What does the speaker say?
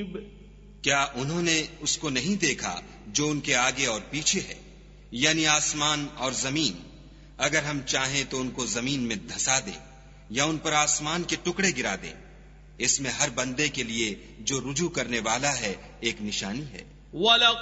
क्या उन्होंने उसको नहीं देखा जो उनके आगे और पीछे है, यानी आसमान और जमीन? अगर हम चाहें तो उनको जमीन में धंसा दें या उन पर आसमान के टुकड़े गिरा दें। इसमें हर बंदे के लिए जो रुजू करने वाला है एक निशानी है।